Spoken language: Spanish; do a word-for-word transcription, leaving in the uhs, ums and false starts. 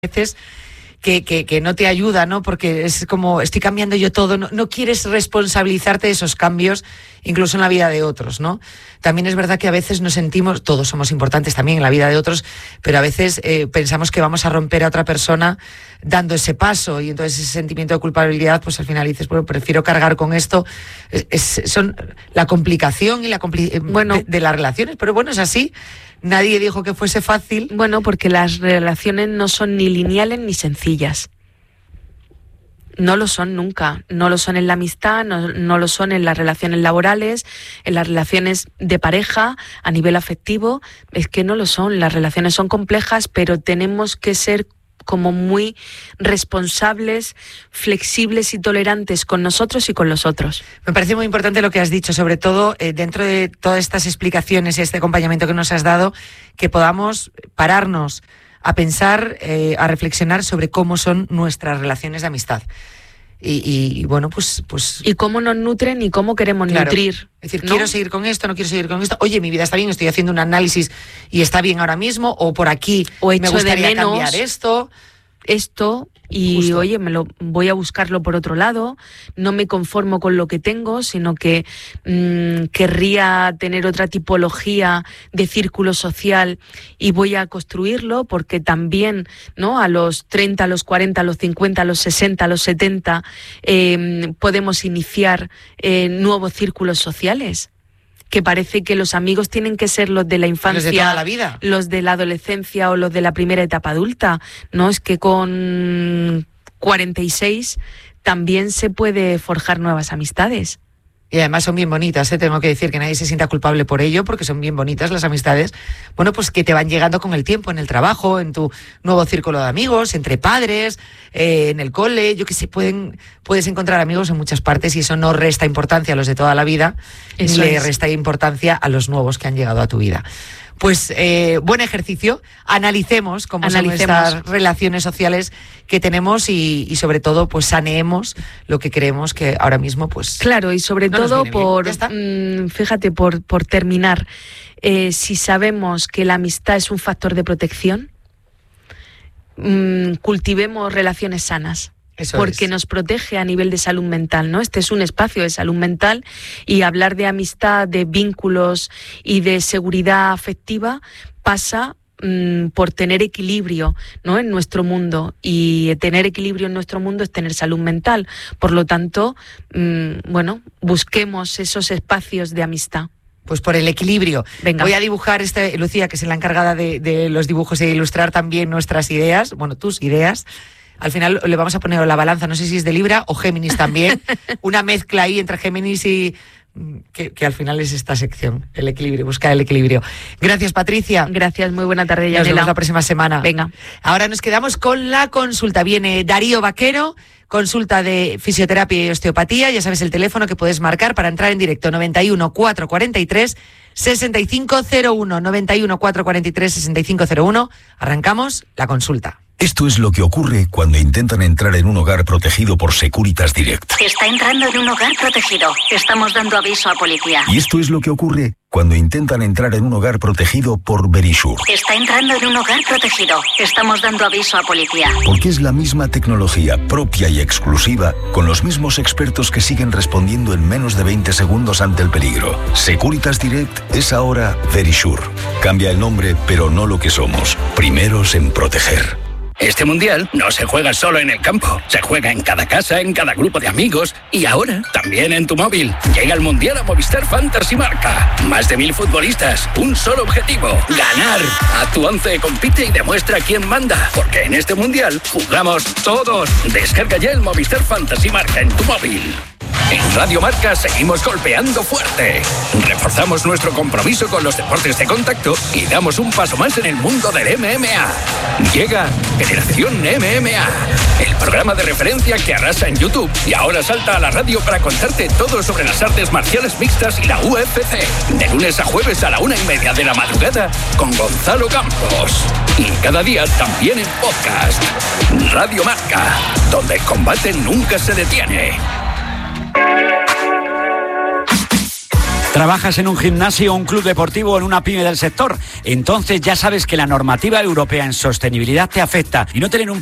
veces que, que, que no te ayuda, ¿no? Porque es como, estoy cambiando yo todo, no, no quieres responsabilizarte de esos cambios, incluso en la vida de otros, ¿no? También es verdad que a veces nos sentimos, todos somos importantes también en la vida de otros, pero a veces eh, pensamos que vamos a romper a otra persona dando ese paso, y entonces ese sentimiento de culpabilidad, pues al final dices, bueno, prefiero cargar con esto. Es, es, son la complicación y la compli- bueno, de, de las relaciones, pero bueno, es así. Nadie dijo que fuese fácil. Bueno, porque las relaciones no son ni lineales ni sencillas. No lo son nunca. No lo son en la amistad, no, no lo son en las relaciones laborales, en las relaciones de pareja, a nivel afectivo. Es que no lo son. Las relaciones son complejas, pero tenemos que ser como muy responsables, flexibles y tolerantes con nosotros y con los otros. Me parece muy importante lo que has dicho, sobre todo eh, dentro de todas estas explicaciones y este acompañamiento que nos has dado, que podamos pararnos a pensar, eh, a reflexionar sobre cómo son nuestras relaciones de amistad. Y, y, y bueno, pues, pues... Y cómo nos nutren y cómo queremos claro, nutrir. Es decir, ¿no? quiero seguir con esto, no quiero seguir con esto. Oye, mi vida está bien, estoy haciendo un análisis y está bien ahora mismo, o por aquí o me gustaría de menos cambiar esto. Esto, y Justo. oye, me lo voy a buscarlo por otro lado. No me conformo con lo que tengo, sino que mmm, querría tener otra tipología de círculo social y voy a construirlo, porque también, ¿no?, a los treinta, a los cuarenta, a los cincuenta, a los sesenta, a los setenta eh, podemos iniciar eh, nuevos círculos sociales. Que parece que los amigos tienen que ser los de la infancia, los de toda la vida, los de la adolescencia o los de la primera etapa adulta. No, es que con cuarenta y seis también se puede forjar nuevas amistades. Y además son bien bonitas, ¿eh? Tengo que decir que nadie se sienta culpable por ello, porque son bien bonitas las amistades. Bueno, pues que te van llegando con el tiempo, en el trabajo, en tu nuevo círculo de amigos, entre padres, eh, en el cole, yo que sé, pueden, puedes encontrar amigos en muchas partes, y eso no resta importancia a los de toda la vida, eso ni le resta importancia a los nuevos que han llegado a tu vida. Pues eh, buen ejercicio, analicemos cómo Analicemos. son estas relaciones sociales que tenemos y, y sobre todo pues saneemos lo que creemos que ahora mismo pues claro, y sobre no todo por mmm, fíjate, por, por terminar, eh, si sabemos que la amistad es un factor de protección, mmm, cultivemos relaciones sanas. Eso porque es. Nos protege a nivel de salud mental, ¿no? Este es un espacio de salud mental, y hablar de amistad, de vínculos y de seguridad afectiva pasa mmm, por tener equilibrio, ¿no?, en nuestro mundo, y tener equilibrio en nuestro mundo es tener salud mental. Por lo tanto, mmm, bueno, busquemos esos espacios de amistad. Pues por el equilibrio. Venga. Voy a dibujar, este, Lucía, que es la encargada de, de los dibujos, e ilustrar también nuestras ideas, bueno, tus ideas. Al final le vamos a poner la balanza, no sé si es de Libra o Géminis también, una mezcla ahí entre Géminis y... Que, que al final es esta sección, el equilibrio, buscar el equilibrio. Gracias, Patricia. Gracias, muy buena tarde, Yanela. Nos vemos la próxima semana. Venga. Ahora nos quedamos con la consulta. Viene Darío Vaquero, consulta de fisioterapia y osteopatía. Ya sabes el teléfono que puedes marcar para entrar en directo, noventa y uno, cuatrocientos cuarenta y tres, sesenta y cinco cero uno, noventa y uno, cuatrocientos cuarenta y tres, sesenta y cinco cero uno. Arrancamos la consulta. Esto es lo que ocurre cuando intentan entrar en un hogar protegido por Securitas Direct. Está entrando en un hogar protegido. Estamos dando aviso a policía. Y esto es lo que ocurre cuando intentan entrar en un hogar protegido por Verisure. Está entrando en un hogar protegido. Estamos dando aviso a policía. Porque es la misma tecnología propia y exclusiva, con los mismos expertos que siguen respondiendo en menos de veinte segundos ante el peligro. Securitas Direct es ahora Verisure. Cambia el nombre, pero no lo que somos. Primeros en proteger. Este mundial no se juega solo en el campo, se juega en cada casa, en cada grupo de amigos y ahora también en tu móvil. Llega el mundial a Movistar Fantasy Marca. Más de mil futbolistas, un solo objetivo: ganar. Haz tu once, compite y demuestra quién manda, porque en este mundial jugamos todos. Descarga ya el Movistar Fantasy Marca en tu móvil. En Radio Marca seguimos golpeando fuerte. Reforzamos nuestro compromiso con los deportes de contacto y damos un paso más en el mundo del M M A. Llega Generación M M A, el programa de referencia que arrasa en YouTube y ahora salta a la radio para contarte todo sobre las artes marciales mixtas y la U F C. De lunes a jueves a la una y media de la madrugada con Gonzalo Campos. Y cada día también en podcast. Radio Marca, donde el combate nunca se detiene. ¿Trabajas en un gimnasio, un club deportivo o en una pyme del sector? Entonces ya sabes que la normativa europea en sostenibilidad te afecta y no tener un